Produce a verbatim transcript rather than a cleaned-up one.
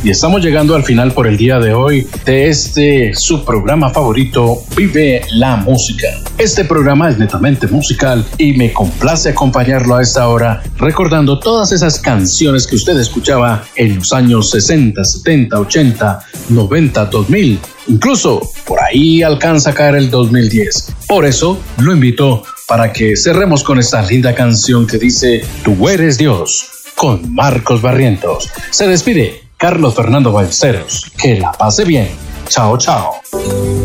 y estamos llegando al final por el día de hoy de este su programa favorito, Vive la Música. Este programa es netamente musical y me complace acompañarlo a esta hora recordando todas esas canciones que usted escuchaba en los años sesenta, setenta, ochenta, noventa, dos mil. Incluso por ahí alcanza a caer el dos mil diez. Por eso lo invito para que cerremos con esta linda canción que dice Tú eres Dios, con Marcos Barrientos. Se despide Carlos Fernando Ballesteros. Que la pase bien. Chao, chao.